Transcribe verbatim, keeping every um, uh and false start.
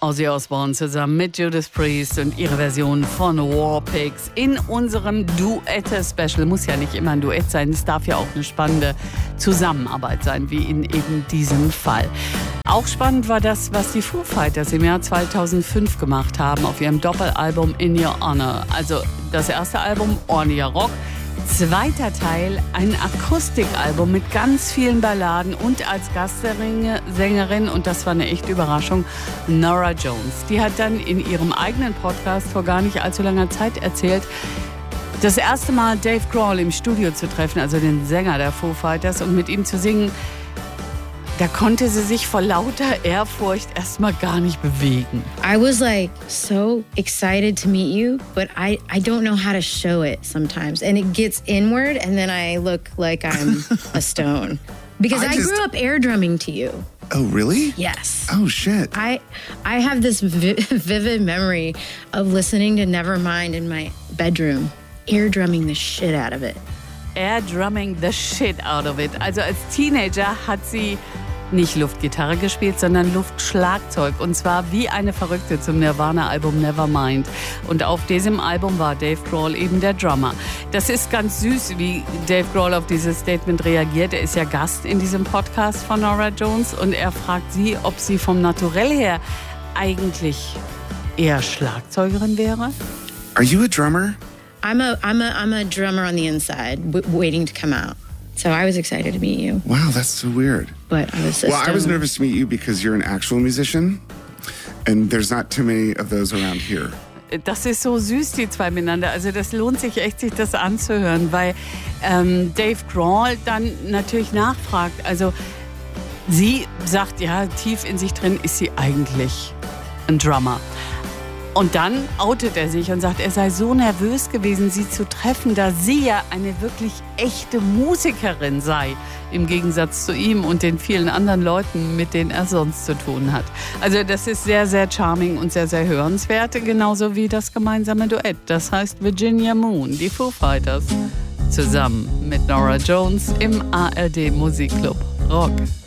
Ozzy Osbourne zusammen mit Judas Priest und ihre Version von War Pigs in unserem Duette-Special. Muss ja nicht immer ein Duett sein, es darf ja auch eine spannende Zusammenarbeit sein, wie in eben diesem Fall. Auch spannend war das, was die Foo Fighters im Jahr zweitausendfünf gemacht haben auf ihrem Doppelalbum In Your Honor. Also das erste Album Ordentlicher Rock. Zweiter Teil, ein Akustikalbum mit ganz vielen Balladen und als Gastsängerin, und das war eine echte Überraschung, Norah Jones. Die hat dann in ihrem eigenen Podcast vor gar nicht allzu langer Zeit erzählt, das erste Mal Dave Grohl im Studio zu treffen, also den Sänger der Foo Fighters, und mit ihm zu singen, da konnte sie sich vor lauter Ehrfurcht erstmal gar nicht bewegen. I was like so excited to meet you, but I, I don't know how to show it sometimes. And it gets inward and then I look like I'm a stone. Because I, I just... grew up air drumming to you. Oh, really? Yes. Oh, shit. I I have this vi- vivid memory of listening to Nevermind in my bedroom, air drumming the shit out of it. Air drumming the shit out of it. Also als Teenager hat sie nicht Luftgitarre gespielt, sondern Luftschlagzeug. Und zwar wie eine Verrückte zum Nirvana-Album Nevermind. Und auf diesem Album war Dave Grohl eben der Drummer. Das ist ganz süß, wie Dave Grohl auf dieses Statement reagiert. Er ist ja Gast in diesem Podcast von Norah Jones und er fragt sie, ob sie vom Naturell her eigentlich eher Schlagzeugerin wäre. Are you a drummer? I'm a I'm a I'm a drummer on the inside, w- waiting to come out. So I was excited to meet you. Wow, that's so weird. But I was. Well, I was nervous to meet you because you're an actual musician, and there's not too many of those around here. Das ist so süß, die zwei miteinander. Also das lohnt sich echt, sich das anzuhören, weil ähm, Dave Grohl dann natürlich nachfragt. Also sie sagt, ja, tief in sich drin ist sie eigentlich ein Drummer. Und dann outet er sich und sagt, er sei so nervös gewesen, sie zu treffen, da sie ja eine wirklich echte Musikerin sei, im Gegensatz zu ihm und den vielen anderen Leuten, mit denen er sonst zu tun hat. Also das ist sehr, sehr charming und sehr, sehr hörenswert, genauso wie das gemeinsame Duett. Das heißt Virginia Moon, die Foo Fighters, zusammen mit Norah Jones im A R D Musikclub Rock.